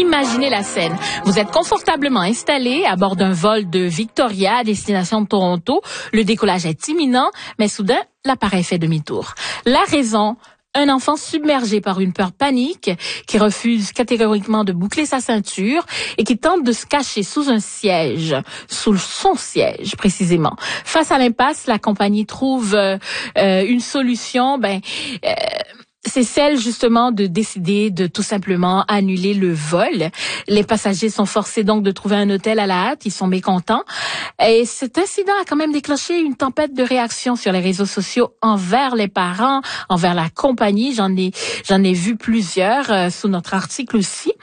Imaginez la scène. Vous êtes confortablement installé à bord d'un vol de Victoria à destination de Toronto. Le décollage est imminent, mais soudain, l'appareil fait demi-tour. La raison? Un enfant submergé par une peur panique qui refuse catégoriquement de boucler sa ceinture et qui tente de se cacher sous un siège, sous son siège précisément. Face à l'impasse, la compagnie trouve une solution. C'est celle justement de décider de tout simplement annuler le vol. Les passagers sont forcés donc de trouver un hôtel à la hâte. Ils sont mécontents. Et cet incident a quand même déclenché une tempête de réactions sur les réseaux sociaux envers les parents, envers la compagnie. J'en ai vu plusieurs sous notre article aussi.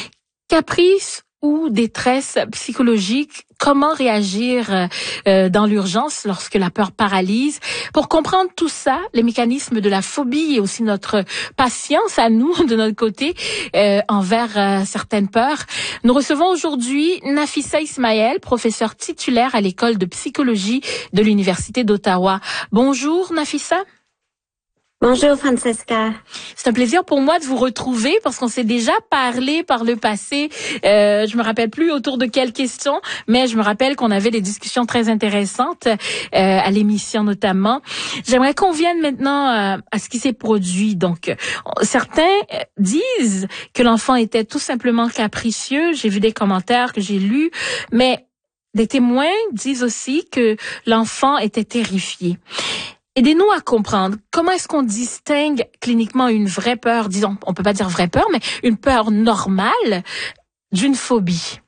Caprice ou détresse psychologique, comment réagir dans l'urgence lorsque la peur paralyse? Pour comprendre tout ça, les mécanismes de la phobie et aussi notre patience à nous, de notre côté, envers certaines peurs, nous recevons aujourd'hui Nafissa Ismaël, professeure titulaire à l'école de psychologie de l'Université d'Ottawa. Bonjour Nafissa. Bonjour Francesca. C'est un plaisir pour moi de vous retrouver parce qu'on s'est déjà parlé par le passé. Je me rappelle plus autour de quelles questions, mais je me rappelle qu'on avait des discussions très intéressantes à l'émission notamment. J'aimerais qu'on vienne maintenant à ce qui s'est produit. Donc, certains disent que l'enfant était tout simplement capricieux. J'ai vu des commentaires que j'ai lus, mais des témoins disent aussi que l'enfant était terrifié. Aidez-nous à comprendre comment est-ce qu'on distingue cliniquement une vraie peur, disons, on peut pas dire vraie peur, mais une peur normale d'une phobie.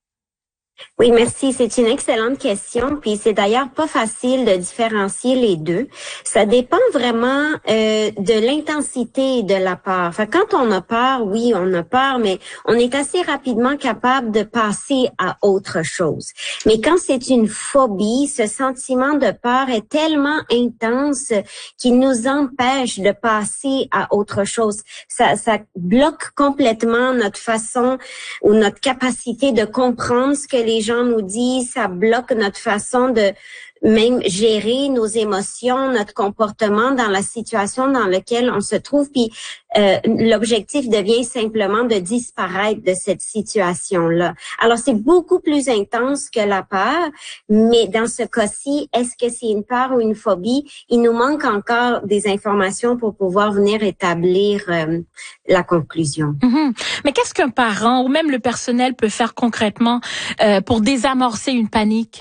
Oui, merci. C'est une excellente question. Puis c'est d'ailleurs pas facile de différencier les deux. Ça dépend vraiment de l'intensité de la peur. Fait quand on a peur, oui, on a peur, mais on est assez rapidement capable de passer à autre chose. Mais quand c'est une phobie, ce sentiment de peur est tellement intense qu'il nous empêche de passer à autre chose. Ça bloque complètement notre façon ou notre capacité de comprendre ce que les gens nous disent, ça bloque notre façon de même gérer nos émotions, notre comportement dans la situation dans laquelle on se trouve. Puis l'objectif devient simplement de disparaître de cette situation-là. Alors c'est beaucoup plus intense que la peur, mais dans ce cas-ci, est-ce que c'est une peur ou une phobie? Il nous manque encore des informations pour pouvoir venir établir la conclusion. Mais qu'est-ce qu'un parent ou même le personnel peut faire concrètement pour désamorcer une panique?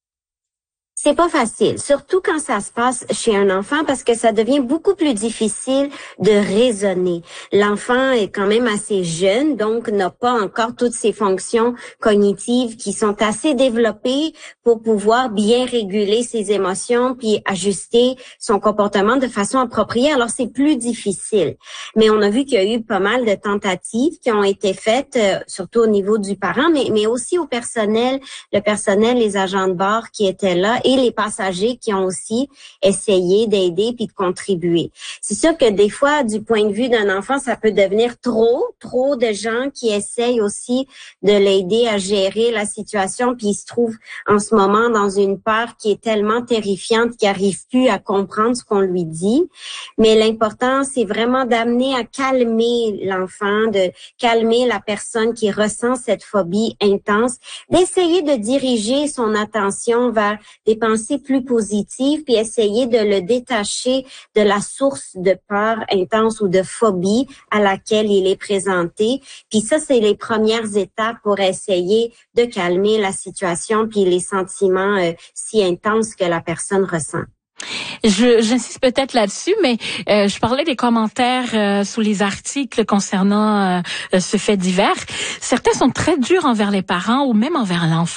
C'est pas facile, surtout quand ça se passe chez un enfant parce que ça devient beaucoup plus difficile de raisonner. L'enfant est quand même assez jeune, donc n'a pas encore toutes ses fonctions cognitives qui sont assez développées pour pouvoir bien réguler ses émotions puis ajuster son comportement de façon appropriée. Alors c'est plus difficile. Mais on a vu qu'il y a eu pas mal de tentatives qui ont été faites, surtout au niveau du parent, mais aussi au personnel, le personnel, les agents de bord qui étaient là et les passagers qui ont aussi essayé d'aider puis de contribuer. C'est sûr que des fois, du point de vue d'un enfant, ça peut devenir trop de gens qui essayent aussi de l'aider à gérer la situation puis il se trouve en ce moment dans une peur qui est tellement terrifiante qu'il n'arrive plus à comprendre ce qu'on lui dit. Mais l'important, c'est vraiment d'amener à calmer l'enfant, de calmer la personne qui ressent cette phobie intense, d'essayer de diriger son attention vers des pensées plus positives, puis essayer de le détacher de la source de peur intense ou de phobie à laquelle il est présenté. Puis ça, c'est les premières étapes pour essayer de calmer la situation puis les sentiments si intenses que la personne ressent. J'insiste peut-être là-dessus, mais je parlais des commentaires sous les articles concernant ce fait divers. Certains sont très durs envers les parents ou même envers l'enfant.